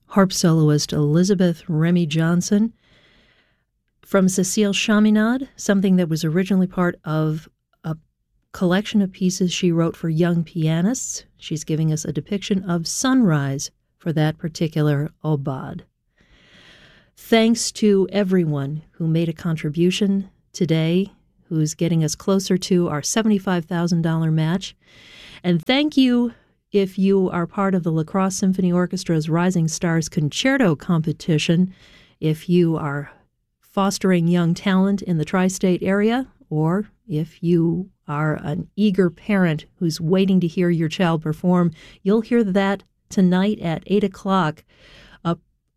harp soloist Elizabeth Remy Johnson. From Cécile Chaminade, something that was originally part of a collection of pieces she wrote for young pianists. She's giving us a depiction of sunrise for that particular aubade. Thanks to everyone who made a contribution today, who's getting us closer to our $75,000 match. And thank you if you are part of the La Crosse Symphony Orchestra's Rising Stars Concerto competition, if you are fostering young talent in the tri-state area, or if you are an eager parent who's waiting to hear your child perform, you'll hear that tonight at 8 o'clock, a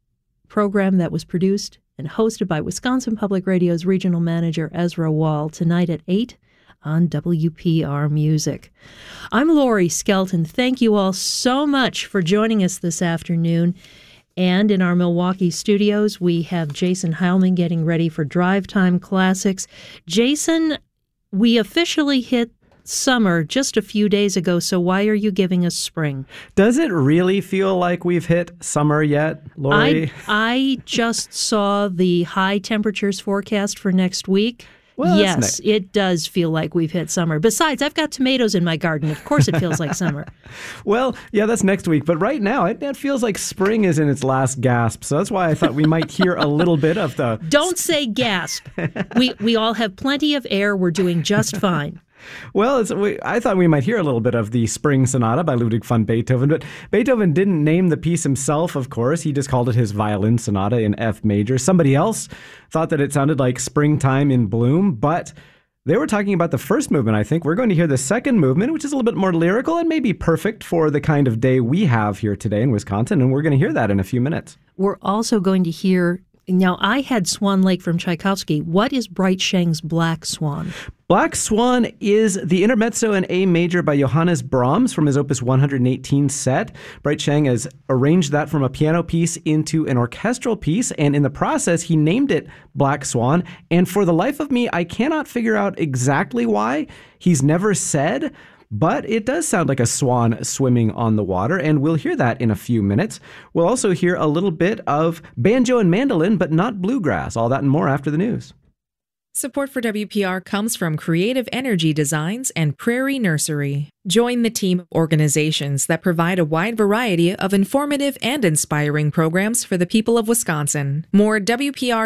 program that was produced and hosted by Wisconsin Public Radio's regional manager Ezra Wall, tonight at 8 on WPR Music. I'm Lori Skelton. Thank you all so much for joining us this afternoon. And in our Milwaukee studios, we have Jason Heilman getting ready for Drive Time Classics. Jason, we officially hit summer just a few days ago, so why are you giving us spring? Does it really feel like we've hit summer yet, Lori? I just saw the high temperatures forecast for next week. Well, yes, it does feel like we've hit summer. Besides, I've got tomatoes in my garden. Of course it feels like summer. Well, yeah, that's next week. But right now, it feels like spring is in its last gasp. So that's why I thought we might hear a little bit of the... Don't say gasp. We all have plenty of air. We're doing just fine. Well, I thought we might hear a little bit of the Spring Sonata by Ludwig van Beethoven, but Beethoven didn't name the piece himself, of course. He just called it his Violin Sonata in F major. Somebody else thought that it sounded like Springtime in Bloom, but they were talking about the first movement, I think. We're going to hear the second movement, which is a little bit more lyrical and maybe perfect for the kind of day we have here today in Wisconsin, and we're going to hear that in a few minutes. We're also going to hear... Now, I had Swan Lake from Tchaikovsky. What is Bright Sheng's Black Swan? Black Swan is the intermezzo in A major by Johannes Brahms from his Opus 118 set. Bright Sheng has arranged that from a piano piece into an orchestral piece, and in the process, he named it Black Swan. And for the life of me, I cannot figure out exactly why. He's never said, but it does sound like a swan swimming on the water, and we'll hear that in a few minutes. We'll also hear a little bit of banjo and mandolin, but not bluegrass. All that and more after the news. Support for WPR comes from Creative Energy Designs and Prairie Nursery. Join the team of organizations that provide a wide variety of informative and inspiring programs for the people of Wisconsin. More at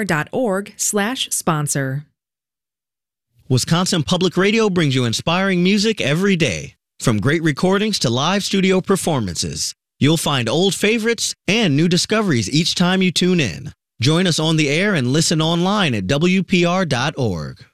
WPR.org/sponsor. Wisconsin Public Radio brings you inspiring music every day. From great recordings to live studio performances, you'll find old favorites and new discoveries each time you tune in. Join us on the air and listen online at WPR.org.